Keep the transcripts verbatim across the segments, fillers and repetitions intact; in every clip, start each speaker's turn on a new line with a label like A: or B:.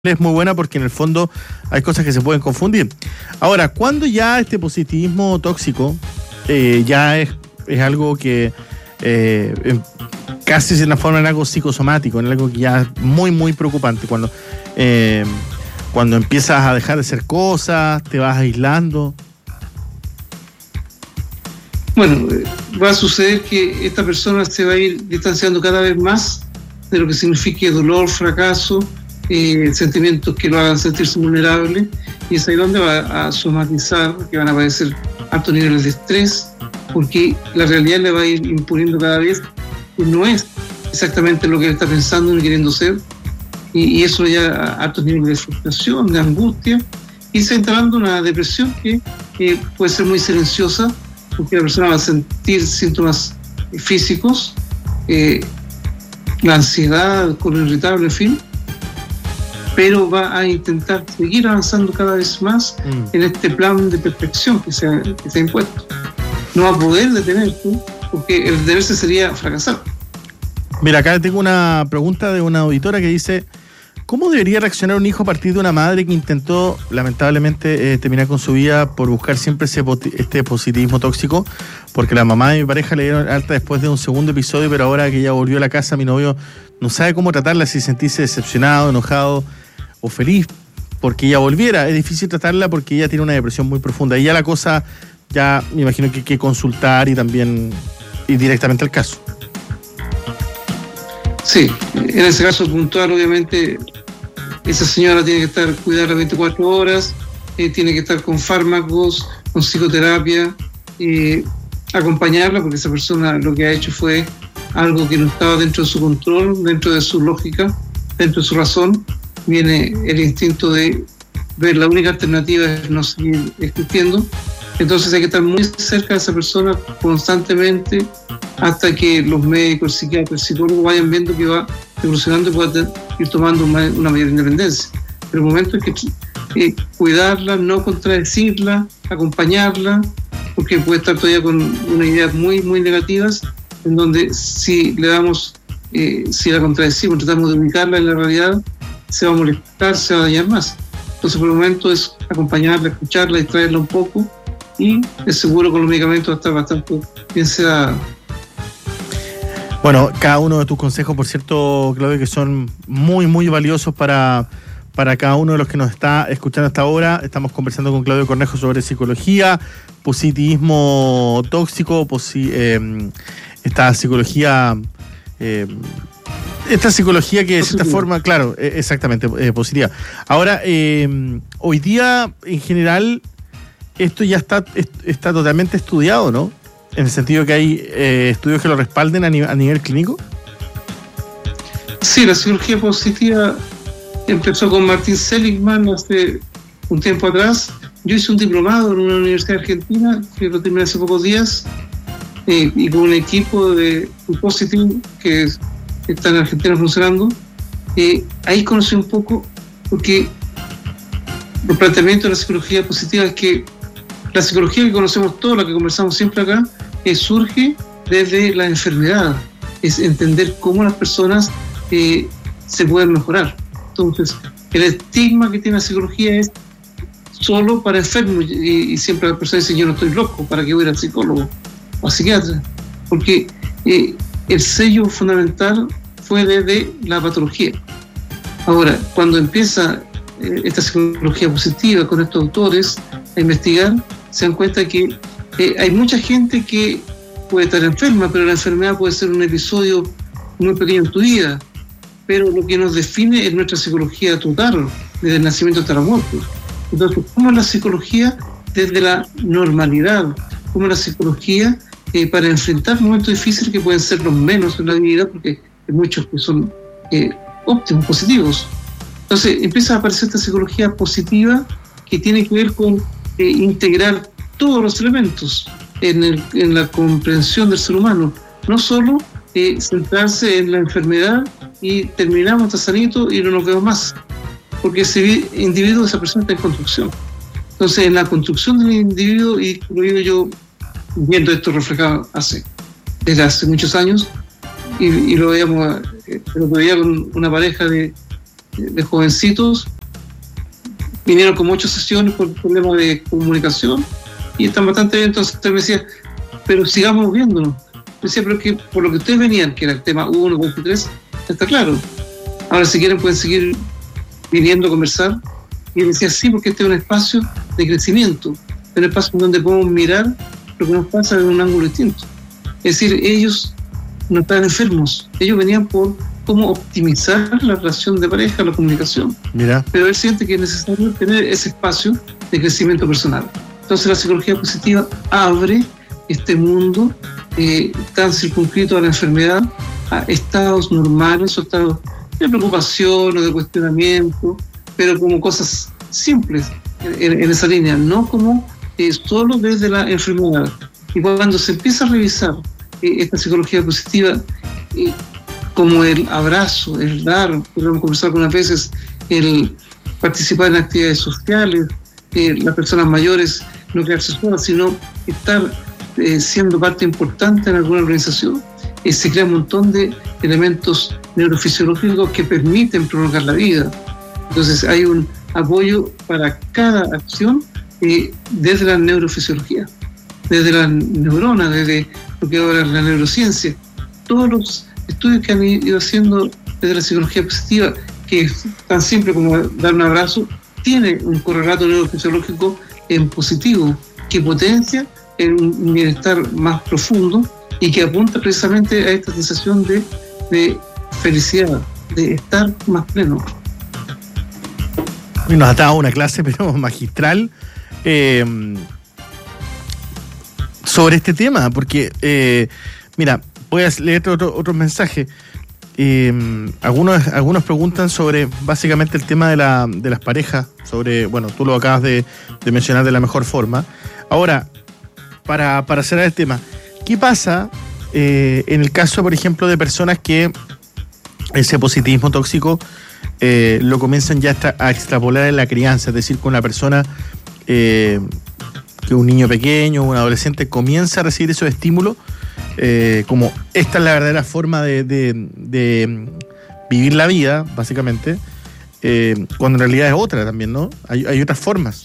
A: es muy buena porque en el fondo hay cosas que se pueden confundir. Ahora, cuando ya este positivismo tóxico eh, ya es, es algo que eh, casi se transforma en algo psicosomático, en algo que ya es muy, muy preocupante, cuando, eh, cuando empiezas a dejar de hacer cosas, te vas aislando.
B: Bueno, va a suceder que esta persona se va a ir distanciando cada vez más de lo que signifique dolor, fracaso, Eh, sentimientos que lo hagan sentirse vulnerable, y es ahí donde va a somatizar, que van a aparecer altos niveles de estrés, porque la realidad le va a ir imponiendo cada vez que no es exactamente lo que él está pensando ni queriendo ser, y, y eso ya a altos niveles de frustración, de angustia, y se está instalando una depresión que eh, puede ser muy silenciosa, porque la persona va a sentir síntomas físicos, eh, la ansiedad, colon irritable, en fin, pero va a intentar seguir avanzando cada vez más mm. en este plan de perfección que se ha, que se ha impuesto. No va a poder detenerse, porque el deberse sería fracasar.
A: Mira, acá tengo una pregunta de una auditora que dice: ¿cómo debería reaccionar un hijo a partir de una madre que intentó, lamentablemente, eh, terminar con su vida por buscar siempre ese este positivismo tóxico? Porque la mamá de mi pareja le dieron alta después de un segundo episodio, pero ahora que ella volvió a la casa, mi novio no sabe cómo tratarla, si sentirse decepcionado, enojado o feliz porque ella volviera. Es difícil tratarla porque ella tiene una depresión muy profunda, y ya la cosa, ya me imagino que hay que consultar y también ir directamente al caso.
B: Sí, en ese caso puntual, obviamente, esa señora tiene que estar cuidada las veinticuatro horas, eh, tiene que estar con fármacos, con psicoterapia, eh, acompañarla, porque esa persona lo que ha hecho fue algo que no estaba dentro de su control, dentro de su lógica, dentro de su razón. Viene el instinto de ver la única alternativa es no seguir existiendo. Entonces hay que estar muy cerca de esa persona constantemente hasta que los médicos, psiquiatras, psicólogos vayan viendo que va evolucionando y pueda ir tomando una, una mayor independencia. Pero el momento es que eh, cuidarla, no contradecirla, acompañarla, porque puede estar todavía con unas ideas muy, muy negativas, en donde si le damos, eh, si la contradecimos, tratamos de ubicarla en la realidad, se va a molestar, se va a dañar más. Entonces, por el momento es acompañarla, escucharla, distraerla un poco, y es seguro con los medicamentos va a estar bastante bien sedada.
A: Bueno, cada uno de tus consejos, por cierto, Claudio, que son muy, muy valiosos para, para cada uno de los que nos está escuchando hasta ahora. Estamos conversando con Claudio Cornejo sobre psicología, positivismo tóxico, posi- eh, esta psicología... Eh, Esta psicología que de cierta forma, claro, exactamente, eh, positiva. Ahora, eh, hoy día, en general, esto ya está, está totalmente estudiado, ¿no? En el sentido que hay eh, estudios que lo respalden a, ni- a nivel clínico.
B: Sí, la psicología positiva empezó con Martin Seligman hace un tiempo atrás. Yo hice un diplomado en una universidad argentina, que lo terminé hace pocos días, eh, y con un equipo de Positive, que es que está en Argentina funcionando. Eh, ahí conocí un poco, porque el planteamiento de la psicología positiva es que la psicología que conocemos todos, la que conversamos siempre acá, eh, surge desde la enfermedad, es entender cómo las personas eh, se pueden mejorar. Entonces, el estigma que tiene la psicología es solo para enfermos, y, y siempre las personas dicen: yo no estoy loco, ¿para qué voy a ir al psicólogo o al psiquiatra? Porque eh, el sello fundamental fue desde la patología. Ahora, cuando empieza eh, esta psicología positiva con estos autores a investigar, se dan cuenta que eh, hay mucha gente que puede estar enferma, pero la enfermedad puede ser un episodio muy pequeño en tu vida. Pero lo que nos define es nuestra psicología total, desde el nacimiento hasta la muerte. Entonces, ¿cómo es la psicología desde la normalidad? ¿Cómo es la psicología Eh, para enfrentar momentos difíciles que pueden ser los menos en la vida, porque hay muchos que son eh, óptimos, positivos? Entonces empieza a aparecer esta psicología positiva que tiene que ver con eh, integrar todos los elementos en, el, en la comprensión del ser humano, no solo eh, centrarse en la enfermedad y terminamos, está sanito y no nos vemos más, porque ese individuo, esa persona está en construcción. Entonces, en la construcción del individuo, y lo digo yo viendo esto reflejado hace, desde hace muchos años, y, y lo veíamos eh, el otro día con una pareja de, de jovencitos, vinieron con muchas sesiones por problemas de comunicación y están bastante bien. Entonces usted me decía, pero sigamos viéndonos. Me decía, pero que por lo que ustedes venían, que era el tema uno, dos y tres, está claro. Ahora si quieren pueden seguir viniendo a conversar. Y él decía, sí, porque este es un espacio de crecimiento, un espacio donde podemos mirar lo que nos pasa desde un ángulo distinto. Es decir, ellos no estaban enfermos, ellos venían por cómo optimizar la relación de pareja, la comunicación.
A: Mira.
B: Pero él siente que es necesario tener ese espacio de crecimiento personal. Entonces la psicología positiva abre este mundo eh, tan circunscrito a la enfermedad, a estados normales o estados de preocupación o de cuestionamiento, pero como cosas simples en, en esa línea, no como eh, solo desde la enfermedad. Y cuando se empieza a revisar eh, esta psicología positiva, eh, como el abrazo, el dar, podemos conversar algunas veces, el participar en actividades sociales, eh, las personas mayores no quedarse solas, sino estar eh, siendo parte importante en alguna organización, eh, se crea un montón de elementos neurofisiológicos que permiten prolongar la vida. Entonces hay un apoyo para cada acción eh, desde la neurofisiología, desde la neurona, desde lo que ahora es la neurociencia. Todos los estudios que han ido haciendo desde la psicología positiva, que es tan simple como dar un abrazo, tiene un correlato neurofisiológico en positivo, que potencia un bienestar más profundo y que apunta precisamente a esta sensación de, de felicidad, de estar más pleno.
A: Nos ha dado una clase, pero magistral, eh, sobre este tema, porque, eh, mira, voy a leer otro, otro mensaje. Eh, algunos, algunos preguntan sobre básicamente el tema de, la, de las parejas, sobre, bueno, tú lo acabas de, de mencionar de la mejor forma. Ahora, para, para cerrar el tema, ¿qué pasa eh, en el caso, por ejemplo, de personas que ese positivismo tóxico eh, lo comienzan ya a extrapolar en la crianza? Es decir, con una persona, eh, que un niño pequeño, un adolescente comienza a recibir esos estímulos, eh, como esta es la verdadera forma de, de, de vivir la vida, básicamente, eh, cuando en realidad es otra también, ¿no? Hay, hay otras formas.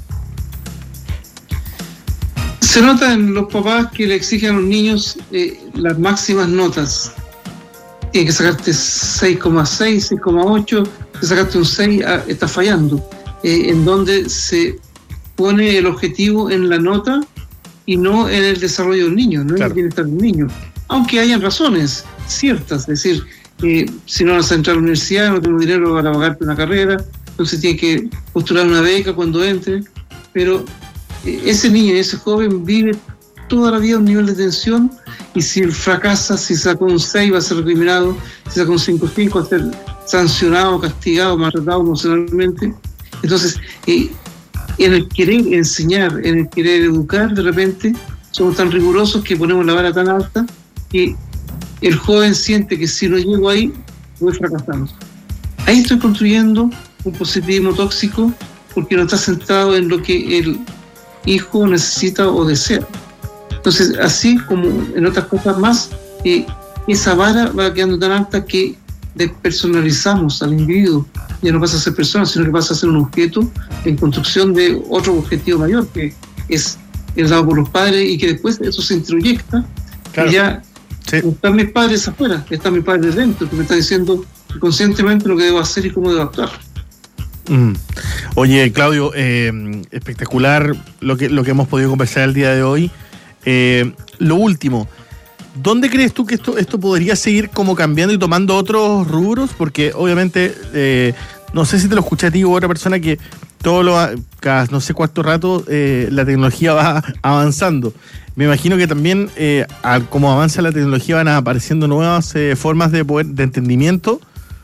B: Se nota en los papás que le exigen a los niños eh, las máximas notas. Tienes que sacarte seis coma seis, seis coma ocho, si sacaste un seis, ah, estás fallando. Eh, en donde se pone el objetivo en la nota y no en el desarrollo del niño, no en el bienestar del niño. Aunque hayan razones ciertas, es decir, eh, si no vas a entrar a la universidad, no tengo dinero para pagarte una carrera, entonces tienes que postular una beca cuando entre, pero eh, ese niño, ese joven vive toda la vida a un nivel de tensión, y si fracasa, si sacó un seis va a ser recriminado, si sacó un cinco punto cinco va a ser sancionado, castigado, maltratado emocionalmente. Entonces, eh, en el querer enseñar, en el querer educar, de repente somos tan rigurosos que ponemos la vara tan alta que el joven siente que si no llego ahí, voy fracasando. Ahí estoy construyendo un positivismo tóxico porque no está centrado en lo que el hijo necesita o desea. Entonces, así como en otras cosas más, eh, esa vara va quedando tan alta que despersonalizamos al individuo. Ya no pasa a ser persona, sino que pasa a ser un objeto en construcción de otro objetivo mayor, que es el dado por los padres, y que después eso se introyecta. Claro. Y ya sí. Están mis padres afuera, están mis padres dentro, que me están diciendo conscientemente lo que debo hacer y cómo debo actuar.
A: Mm. Oye, Claudio, eh, espectacular lo que, lo que hemos podido conversar el día de hoy. Eh, lo último, ¿dónde crees tú que esto, esto podría seguir como cambiando y tomando otros rubros? Porque obviamente, eh, no sé si te lo escuché a ti u otra persona, que todo lo, cada no sé cuánto rato eh, la tecnología va avanzando. Me imagino que también, eh, al, como avanza la tecnología, van apareciendo nuevas eh, formas de poder, de entendimiento.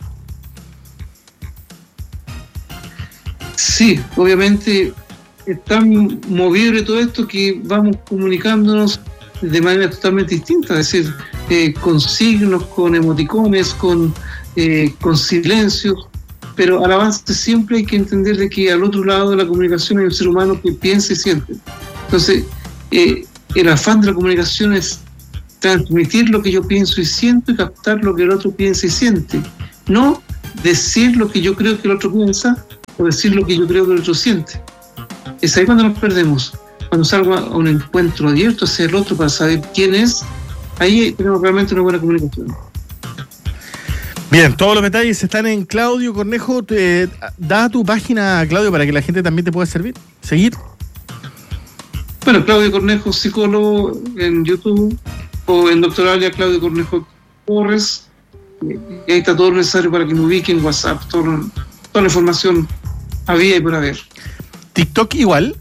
B: Sí, obviamente es tan movible todo esto que vamos comunicándonos de manera totalmente distinta, es decir, eh, con signos, con emoticones, con, eh, con silencios, pero al avance siempre hay que entender de que al otro lado de la comunicación hay un ser humano que piensa y siente. Entonces, eh, el afán de la comunicación es transmitir lo que yo pienso y siento y captar lo que el otro piensa y siente, no decir lo que yo creo que el otro piensa o decir lo que yo creo que el otro siente. Es ahí cuando nos perdemos. Cuando salgo a un encuentro abierto hacia el otro para saber quién es, ahí tenemos realmente una buena comunicación.
A: Bien, todos los detalles están en Claudio Cornejo. Te, da tu página, Claudio, para que la gente también te pueda servir, seguir.
B: Bueno, Claudio Cornejo, psicólogo, en YouTube, o en Doctoralia Claudio Cornejo Torres. Y ahí está todo lo necesario para que me ubiquen, WhatsApp, todo, toda la información había y por haber.
A: ¿TikTok igual?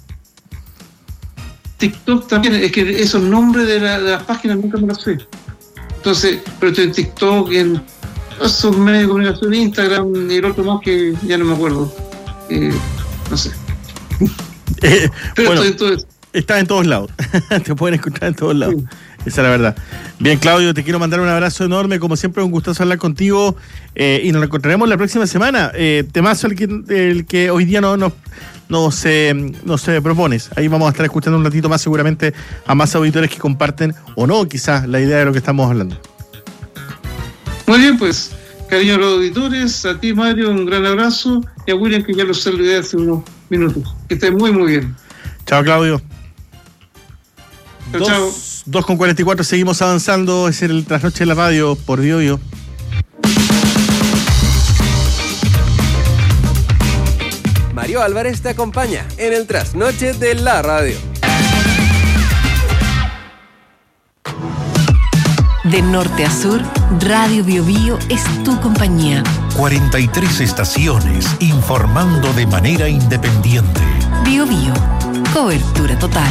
B: TikTok también, es que esos nombres de, la, de las páginas nunca me los sé. Entonces, pero estoy en TikTok, en esos medios de comunicación, Instagram y el otro más que ya no me acuerdo. Eh, no sé.
A: Eh,
B: pero
A: bueno,
B: estoy en todo eso.
A: Estás en todos lados. Te pueden escuchar en todos lados. Sí. Esa es la verdad. Bien, Claudio, te quiero mandar un abrazo enorme. Como siempre, un gustazo hablar contigo. Eh, y nos encontraremos la próxima semana. Eh, temazo el que, el que hoy día no, no, no, se, no se propones. Ahí vamos a estar escuchando un ratito más, seguramente, a más auditores que comparten, o no, quizás, la idea de lo que estamos hablando.
B: Muy bien, pues, cariño a los auditores, a ti, Mario, un gran abrazo. Y a William, que ya lo saludé hace unos minutos. Que esté muy, muy bien.
A: Chao, Claudio.
B: Chao, chao.
A: dos con cuarenta y cuatro, seguimos avanzando. Es el Trasnoche de la Radio por Biobío.
C: Mario Álvarez te acompaña en el Trasnoche de la Radio.
D: De norte a sur, Radio Biobío es tu compañía.
E: cuarenta y tres estaciones informando de manera independiente.
D: Biobío, cobertura total.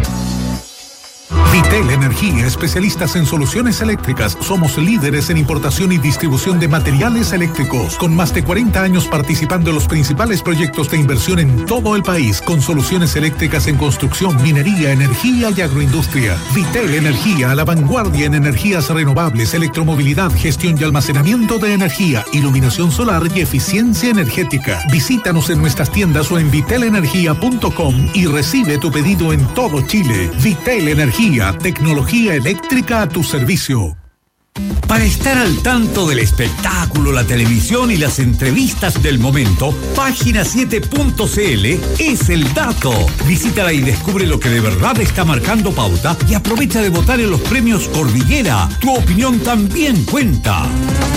E: Vitel Energía, especialistas en soluciones eléctricas. Somos líderes en importación y distribución de materiales eléctricos, con más de cuarenta años participando en los principales proyectos de inversión en todo el país, con soluciones eléctricas en construcción, minería, energía y agroindustria. Vitel Energía, a la vanguardia en energías renovables, electromovilidad, gestión y almacenamiento de energía, iluminación solar y eficiencia energética. Visítanos en nuestras tiendas o en vitel energía punto com y recibe tu pedido en todo Chile. Vitel Energía, tecnología eléctrica a tu servicio.
F: Para estar al tanto del espectáculo, la televisión y las entrevistas del momento, página siete punto c l es el dato. Visítala y descubre lo que de verdad está marcando pauta y aprovecha de votar en los premios Cordillera. Tu opinión también cuenta.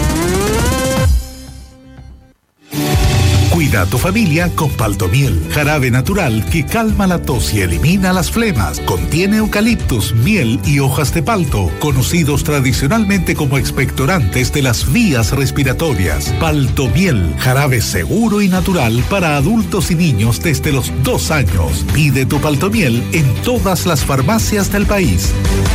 E: Cuida a tu familia con Paltomiel, jarabe natural que calma la tos y elimina las flemas. Contiene eucaliptus, miel y hojas de palto, conocidos tradicionalmente como expectorantes de las vías respiratorias. Paltomiel, jarabe seguro y natural para adultos y niños desde los dos años. Pide tu Paltomiel en todas las farmacias del país.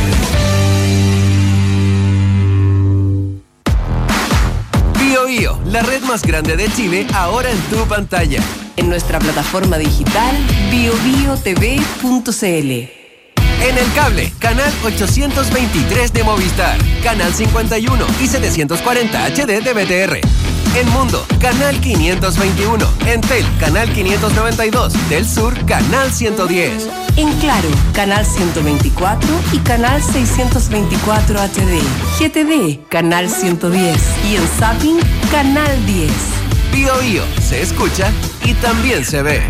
C: Biobío, la red más grande de Chile, ahora en tu pantalla.
D: En nuestra plataforma digital biobío t v punto c l.
C: En el cable, canal ochocientos veintitrés de Movistar, canal cincuenta y uno y setecientos cuarenta H D de B T R. En Mundo, canal quinientos veintiuno. En Tel, canal quinientos noventa y dos. Del Sur, canal ciento diez.
D: En Claro, canal ciento veinticuatro y canal seiscientos veinticuatro H D. G T D, canal ciento diez. Y en Zapping, canal diez.
C: Biobío, se escucha y también se ve.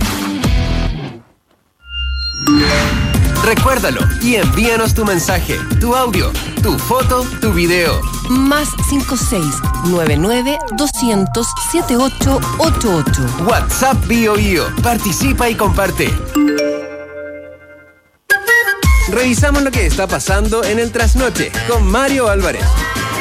C: Recuérdalo y envíanos tu mensaje, tu audio, tu foto, tu video.
D: Más cinco seis nueve nueve doscientos setenta y ocho ochenta y ocho.
C: WhatsApp Biobío. Participa y comparte. Revisamos lo que está pasando en el Trasnoche con Mario Álvarez.